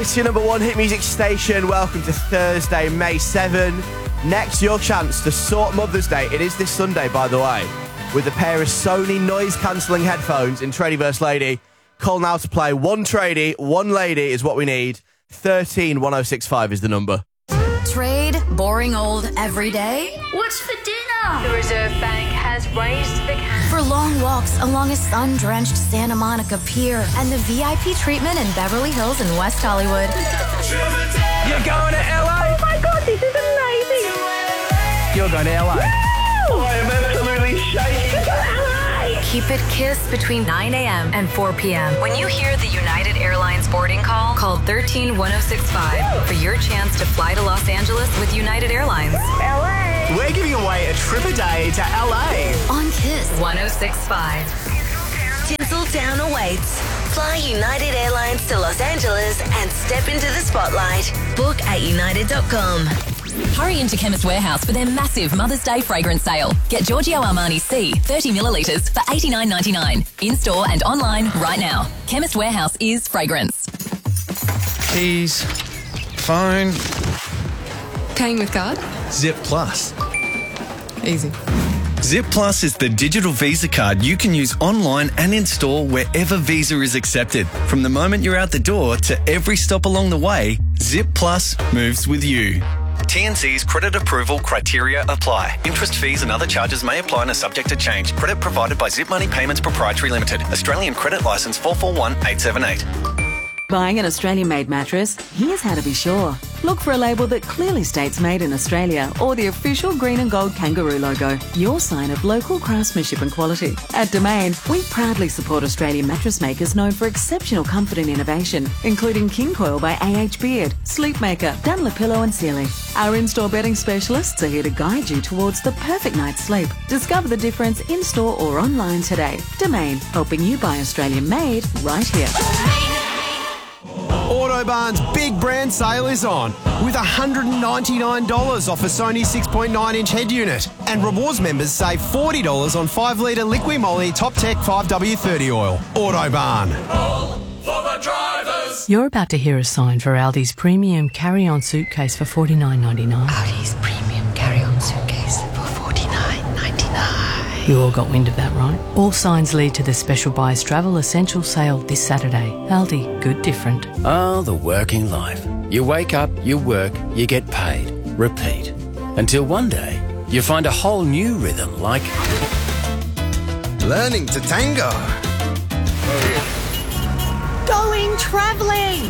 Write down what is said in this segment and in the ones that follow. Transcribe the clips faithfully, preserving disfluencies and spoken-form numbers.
Kiss, your number one hit music station. Welcome to Thursday, May seventh. Next, your chance to sort Mother's Day. It is this Sunday, by the way, with a pair of Sony noise-cancelling headphones in Tradie versus Lady. Call now to play. One tradie, one lady is what we need. thirteen one oh six five is the number. Trade, boring old every day. What's for dinner? The Reserve Bank has raised the cap. For long walks along a sun-drenched Santa Monica Pier and the V I P treatment in Beverly Hills and West Hollywood. You're going to L A? Oh my God, this is amazing. You're going to L A? Woo! I am absolutely shaking. L A! Keep it Kiss between nine a.m. and four p.m. When you hear the United Airlines boarding call, call thirteen one oh six five for your chance to fly to Los Angeles with United Airlines. L A! We're giving away a trip a day to L A. On Kiss one oh six point five. Tinseltown awaits. Fly United Airlines to Los Angeles and step into the spotlight. Book at united dot com. Hurry into Chemist Warehouse for their massive Mother's Day fragrance sale. Get Giorgio Armani C thirty millilitres for eighty-nine ninety-nine. In-store and online right now. Chemist Warehouse is fragrance. Keys, phone. Paying with card? Zip Plus. Easy. Zip Plus is the digital Visa card you can use online and in-store wherever Visa is accepted. From the moment you're out the door to every stop along the way, Zip Plus moves with you. T N C's credit approval criteria apply. Interest, fees and other charges may apply and are subject to change. Credit provided by Zip Money Payments Proprietary Limited. Australian Credit Licence four four one eight seven eight. Buying an Australian-made mattress? Here's how to be sure. Look for a label that clearly states made in Australia or the official green and gold kangaroo logo, your sign of local craftsmanship and quality. At Domain, we proudly support Australian mattress makers known for exceptional comfort and innovation, including King Coil by A H Beard, Sleepmaker, Dunlopillow and Sealy. Our in-store bedding specialists are here to guide you towards the perfect night's sleep. Discover the difference in-store or online today. Domain, helping you buy Australian-made right here. Autobarn's big brand sale is on with one hundred ninety-nine dollars off a Sony six point nine inch head unit. And rewards members save forty dollars on five litre Liqui Moly Top Tech five W thirty oil. Autobarn. All for the drivers. You're about to hear a sign for Aldi's premium carry-on suitcase for forty-nine ninety-nine. Aldi's premium carry-on suitcase for forty-nine ninety-nine. You all got wind of that, right? All signs lead to the special Buyers Travel Essential Sale this Saturday. Aldi, good different. Oh, the working life. You wake up, you work, you get paid. Repeat. Until one day, you find a whole new rhythm like... learning to tango. Going travelling.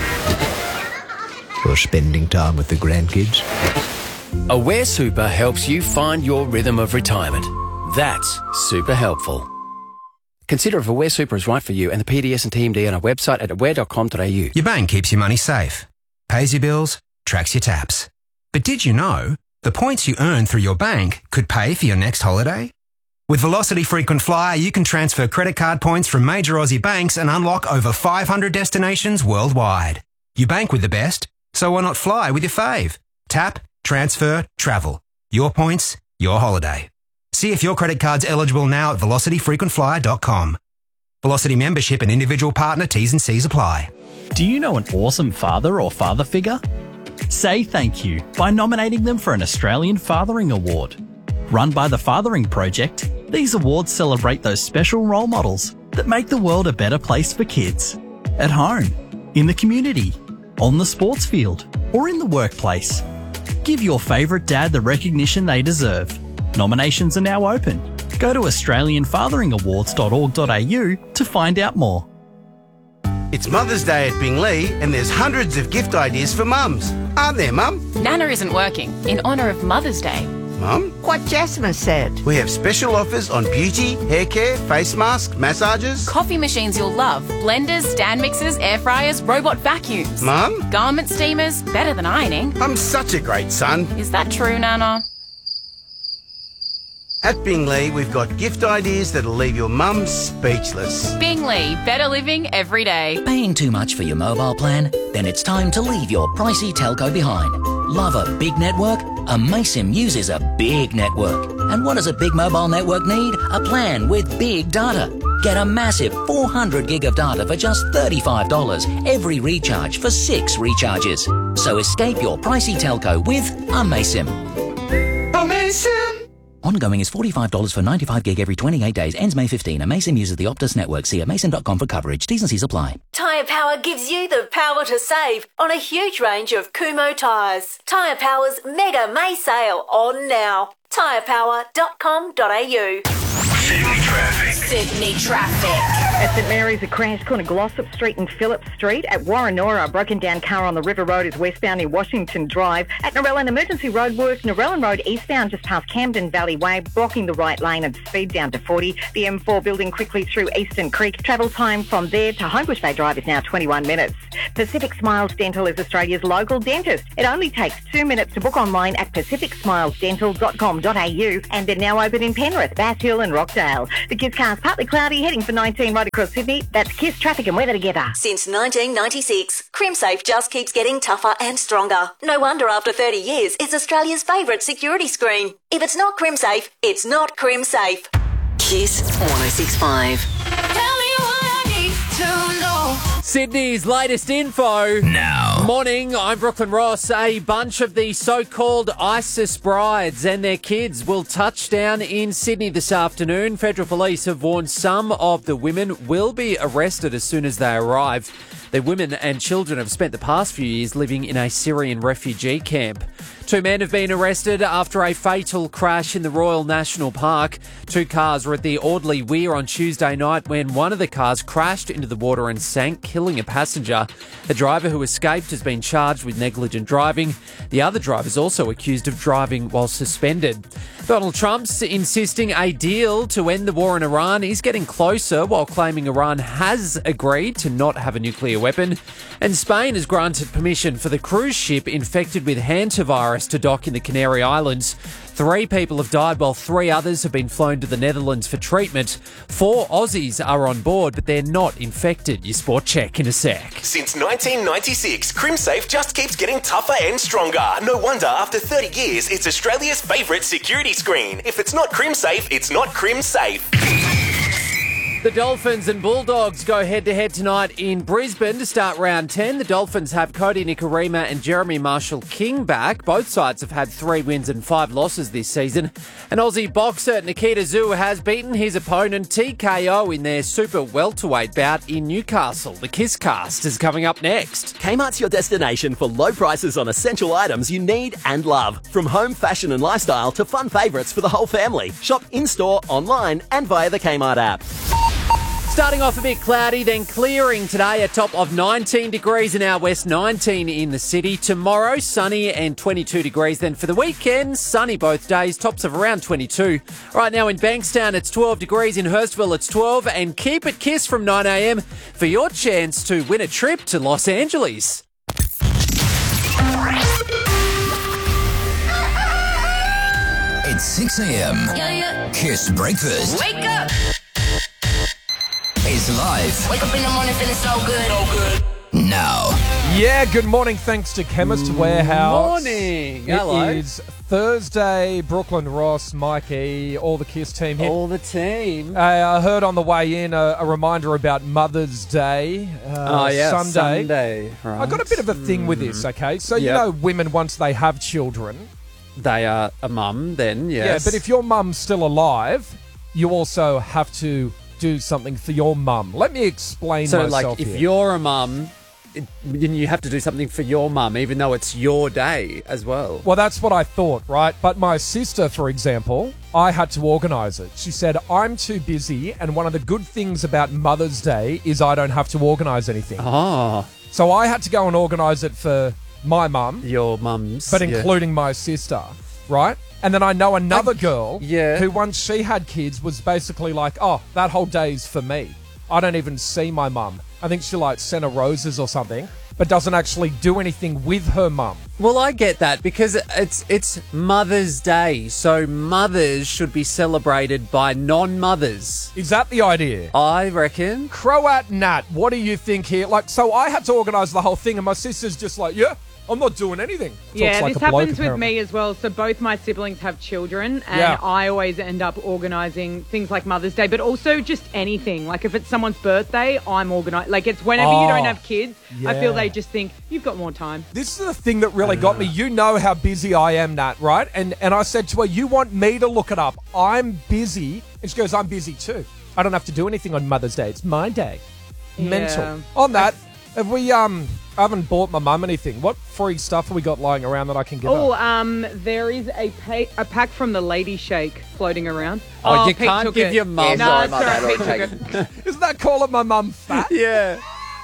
Or spending time with the grandkids. Aware Super helps you find your rhythm of retirement. That's super helpful. Consider if Aware Super is right for you and the P D S and T M D on our website at aware dot com dot a u. Your bank keeps your money safe, pays your bills, tracks your taps. But did you know the points you earn through your bank could pay for your next holiday? With Velocity Frequent Flyer, you can transfer credit card points from major Aussie banks and unlock over five hundred destinations worldwide. You bank with the best, so why not fly with your fave? Tap, transfer, travel. Your points, your holiday. See if your credit card's eligible now at velocity frequent flyer dot com. Velocity membership and individual partner T's and C's apply. Do you know an awesome father or father figure? Say thank you by nominating them for an Australian Fathering Award. Run by the Fathering Project, these awards celebrate those special role models that make the world a better place for kids. At home, in the community, on the sports field, or in the workplace. Give your favourite dad the recognition they deserve. Nominations are now open. Go to australian fathering awards dot org dot a u to find out more. It's Mother's Day at Binglee and there's hundreds of gift ideas for mums. Aren't there, Mum? Nana isn't working in honour of Mother's Day. Mum? What Jasmine said. We have special offers on beauty, hair care, face masks, massages. Coffee machines you'll love. Blenders, stand mixers, air fryers, robot vacuums. Mum? Garment steamers, better than ironing. I'm such a great son. Is that true, Nana? At Binglee, we've got gift ideas that'll leave your mum speechless. Binglee, better living every day. Paying too much for your mobile plan? Then it's time to leave your pricey telco behind. Love a big network? Amaysim uses a big network. And what does a big mobile network need? A plan with big data. Get a massive four hundred gig of data for just thirty-five dollars every recharge for six recharges. So escape your pricey telco with Amaysim. Amaysim! Ongoing is forty-five dollars for ninety-five gig every twenty-eight days. Ends May fifteenth. Amaysim uses the Optus network. See amaysim dot com for coverage. T's and C's apply. Tyre Power gives you the power to save on a huge range of Kumho tyres. Tyre Power's Mega May sale on now. tyre power dot com dot a u. Sydney traffic. Sydney traffic. At St Mary's, a crash corner Glossop Street and Phillip Street. At Warrenora, a broken down car on the River Road is westbound near Washington Drive. At Narellan, emergency roadwork, Narellan Road eastbound just past Camden Valley Way, blocking the right lane and speed down to forty. The M four building quickly through Eastern Creek. Travel time from there to Homebush Bay Drive is now twenty-one minutes. Pacific Smiles Dental is Australia's local dentist. It only takes two minutes to book online at pacific smiles dental dot com dot a u, and they're now open in Penrith, Bass Hill and Rockdale. The Kiss car's partly cloudy, heading for nineteen right across Sydney. That's Kiss traffic and weather together. Since nineteen ninety-six, CrimSafe just keeps getting tougher and stronger. No wonder after thirty years, it's Australia's favourite security screen. If it's not CrimSafe, it's not CrimSafe. Kiss one oh six point five. Sydney's latest info. Now. Morning, I'm Brooklyn Ross. A bunch of the so-called ISIS brides and their kids will touch down in Sydney this afternoon. Federal Police have warned some of the women will be arrested as soon as they arrive. The women and children have spent the past few years living in a Syrian refugee camp. Two men have been arrested after a fatal crash in the Royal National Park. Two cars were at the Audley Weir on Tuesday night when one of the cars crashed into the water and sank, killing a passenger. The driver who escaped has been charged with negligent driving. The other driver is also accused of driving while suspended. Donald Trump's insisting a deal to end the war in Iran is getting closer, while claiming Iran has agreed to not have a nuclear weapon. And Spain has granted permission for the cruise ship infected with hantavirus to dock in the Canary Islands. Three people have died while three others have been flown to the Netherlands for treatment. Four Aussies are on board, but they're not infected. Your sport check in a sec. Since nineteen ninety-six, CrimSafe just keeps getting tougher and stronger. No wonder after thirty years, it's Australia's favourite security screen. If it's not CrimSafe, it's not CrimSafe. The Dolphins and Bulldogs go head-to-head tonight in Brisbane to start round ten. The Dolphins have Cody Nikorima and Jeremy Marshall-King back. Both sides have had three wins and five losses this season. And Aussie boxer Nikita Zhu has beaten his opponent T K O in their super welterweight bout in Newcastle. The Kiss Cast is coming up next. Kmart's your destination for low prices on essential items you need and love. From home, fashion and lifestyle to fun favourites for the whole family. Shop in-store, online and via the Kmart app. Starting off a bit cloudy, then clearing today, a top of nineteen degrees in our west, nineteen in the city. Tomorrow, sunny and twenty-two degrees. Then for the weekend, sunny both days, tops of around twenty-two. Right now in Bankstown, it's twelve degrees. In Hurstville, it's twelve. And keep it Kiss from nine a.m. for your chance to win a trip to Los Angeles. It's six a.m. Yeah, yeah. Kiss Breakfast. Wake up! Is live. Wake up in the morning feeling so good. So good. Now. Yeah, good morning. Thanks to Chemist Warehouse. Morning. It Hello. is Thursday. Brooklyn Ross, Mikey, all the Kiss team here. All the team. Uh, I heard on the way in a, a reminder about Mother's Day. Uh, oh, yeah. Sunday. Sunday. Right. I got a bit of a thing with this, okay? So, you Yep. know, women, once they have children. They are a mum then, yes. Yeah, but if your mum's still alive, you also have to do something for your mum. Let me explain So, myself like, if here. you're a mum, it- then you have to do something for your mum, even though it's your day as well. Well, that's what I thought, right? But my sister, for example, I had to organise it. She said, I'm too busy, and one of the good things about Mother's Day is I don't have to organise anything. Oh. So I had to go and organise it for my mum. Your mum's. But yeah. including my sister, right? And then I know another girl yeah. who, once she had kids, was basically like, oh, that whole day's for me. I don't even see my mum. I think she like sent her roses or something, but doesn't actually do anything with her mum. Well, I get that because it's it's Mother's Day, so mothers should be celebrated by non-mothers. Is that the idea? I reckon. Croat Nat, what do you think here? Like, so I had to organise the whole thing, and my sister's just like, yeah, I'm not doing anything. Talks Yeah, like this a bloke, happens with apparently. me as well. So both my siblings have children, and Yeah. I always end up organising things like Mother's Day, but also just anything. Like if it's someone's birthday, I'm organised. Like it's whenever you Oh, don't have kids, I feel yeah. they just think, you've got more time. This is the thing that really got me. You know how busy I am, Nat, right? And and I said to her, you want me to look it up. I'm busy. And she goes, I'm busy too. I don't have to do anything on Mother's Day. It's my day. Yeah. Mental. On that, have we, um, I haven't bought my mum anything. What free stuff have we got lying around that I can give Oh, her? um, there is a pa- a pack from the Lady Shake floating around. Oh, you Pete can't took give it. your mum- Yeah, Yeah, no, sorry, it's my all bad, right, Pete I'll took it. Isn't that calling my mum fat? Yeah.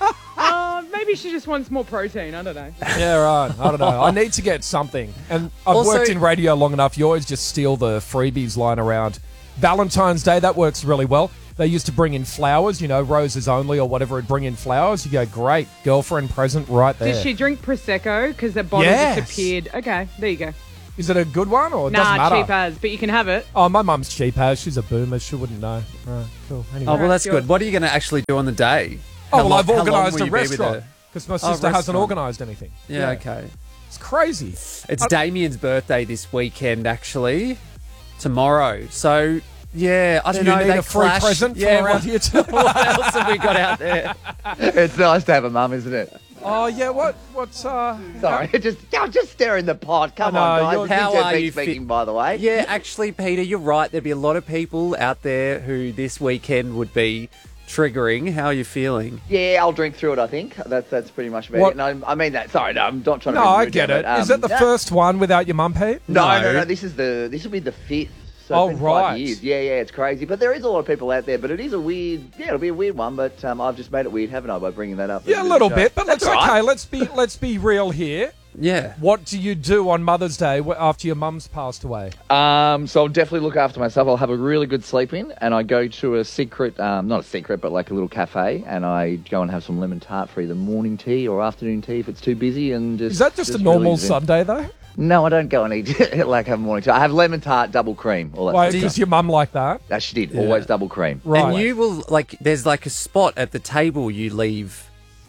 Uh, maybe she just wants more protein. I don't know. Yeah, right. I don't know. I need to get something. And I've Also- worked in radio long enough. You always just steal the freebies lying around. Valentine's Day, that works really well. They used to bring in flowers, you know, roses only or whatever. It'd bring in flowers. You go, great, girlfriend present right there. Did she drink Prosecco? Because the bottle Yes. disappeared. Okay, there you go. Is it a good one or it Nah, doesn't matter? cheap as, but you can have it. Oh, my mum's cheap as. She's a boomer. She wouldn't know. Right, cool. Anyway. Oh, well, that's good. What are you going to actually do on the day? Oh, How well, lo- I've how long organised will a you be with restaurant her? because my Oh, sister hasn't restaurant. organised anything. Yeah, okay. It's crazy. It's I- Damien's birthday this weekend, actually. Tomorrow. So, yeah, I Do don't you know. need they a free clash. present for yeah, around what, here too? what else have we got out there? It's nice to have a mum, isn't it? Oh, yeah, what? What's, uh... Sorry, just I'm just staring the pod. Come I on, know, guys. you're- This is how Jet are Beat you speaking, fit- by the way? Yeah, actually, Peter, you're right. There'd be a lot of people out there who this weekend would be triggering. How are you feeling? Yeah, I'll drink through it, I think. That's that's pretty much about What- it. No, I mean that. Sorry, no, I'm not trying to No, be I rude get here, it. but, Is um, that the no, first one without your mum, Pete? No, no, No. no. This is the this will be the fifth. So Oh, it's been right. five years. Yeah, yeah, it's crazy. But there is a lot of people out there. But it is a weird. Yeah, it'll be a weird one. But um, I've just made it weird, haven't I, by bringing that up? Yeah, a at the little show. bit, but let's That's all okay. right. Let's be let's be real here. Yeah. What do you do on Mother's Day wh- after your mum's passed away? Um, so I'll definitely look after myself. I'll have a really good sleep in, and I go to a secret, um, not a secret, but like a little cafe, and I go and have some lemon tart for either morning tea or afternoon tea if it's too busy. And just Is that just, a really normal zen. Sunday though? No, I don't go and eat like have morning tea. I have lemon tart, double cream, all that. Why? sort of Because stuff. your mum like that? That she did. Yeah. Always double cream. Right. And you will, like, there's like a spot at the table you leave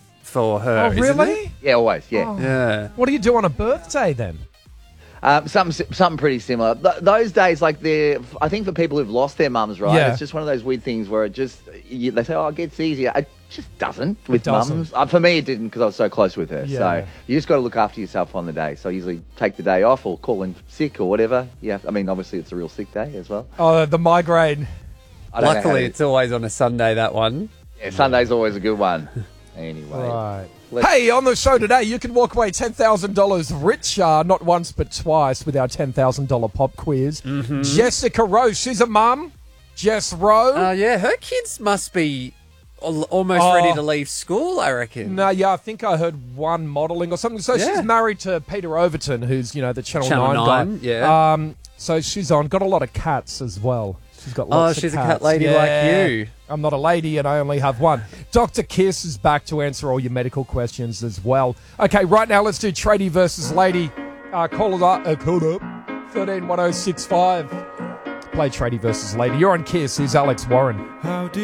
for her. Oh, isn't really? there? Yeah, always. Yeah. Oh. Yeah. What do you do on a birthday then? Um, something, something pretty similar. Th- those days, like they're, I think for people who've lost their mums, right? Yeah. It's just one of those weird things where it just, you, they say, oh, it gets easier. It just doesn't with doesn't. mums. Uh, for me, it didn't because I was so close with her. Yeah. So you just got to look after yourself on the day. So I usually take the day off or call in sick or whatever. Yeah, I mean, obviously it's a real sick day as well. Oh, the migraine. I don't know how Luckily, to- it's always on a Sunday, that one. yeah, Sunday's always a good one. Anyway. Right. Let's- Hey, on the show today, you can walk away ten thousand dollars richer, not once but twice, with our ten thousand dollars pop quiz. Mm-hmm. Jessica Rowe, she's a mum. Jess Rowe. Uh, yeah, her kids must be al- almost Oh. ready to leave school, I reckon. No, yeah, I think I heard one modelling or something. So Yeah. she's married to Peter Overton, who's, you know, the Channel, Channel nine, nine, guy. yeah. Um, so she's on. Got a lot of cats as well. She's got Oh, lots of she's a cats. cat lady Yeah. like you. I'm not a lady and I only have one. Doctor Kiss is back to answer all your medical questions as well. Okay, right now let's do tradie versus lady. Uh, call it up. Uh, call it up. thirteen one oh six five. Play tradie versus lady. You're on Kiss. Here's Alex Warren.